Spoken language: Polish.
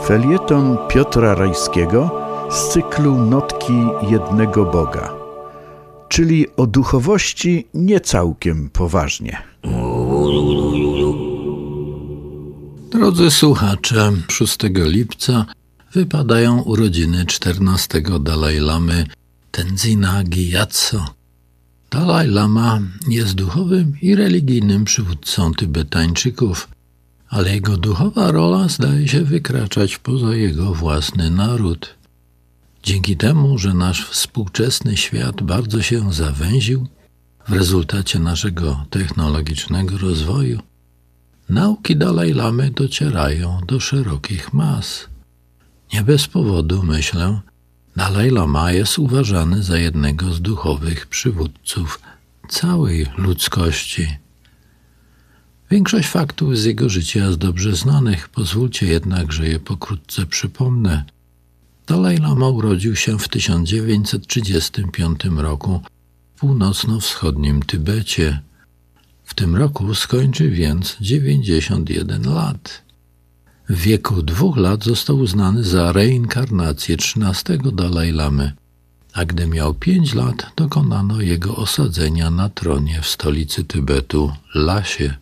Felieton Piotra Rajskiego z cyklu Notki jednego Boga, czyli o duchowości nie całkiem poważnie. Drodzy słuchacze, 6 lipca wypadają urodziny 14 Dalaj Lamy Tenzina Gyatso. Dalaj Lama jest duchowym i religijnym przywódcą Tybetańczyków, ale jego duchowa rola zdaje się wykraczać poza jego własny naród. Dzięki temu, że nasz współczesny świat bardzo się zawęził w rezultacie naszego technologicznego rozwoju, nauki Dalaj Lamy docierają do szerokich mas. Nie bez powodu, myślę, Dalaj Lama jest uważany za jednego z duchowych przywódców całej ludzkości. Większość faktów z jego życia jest dobrze znanych, pozwólcie jednak, że je pokrótce przypomnę. Dalaj Lama urodził się w 1935 roku w północno-wschodnim Tybecie. W tym roku skończy więc 91 lat. W wieku 2 lat został uznany za reinkarnację 13 Dalaj Lamy, a gdy miał 5 lat, dokonano jego osadzenia na tronie w stolicy Tybetu, Lasie.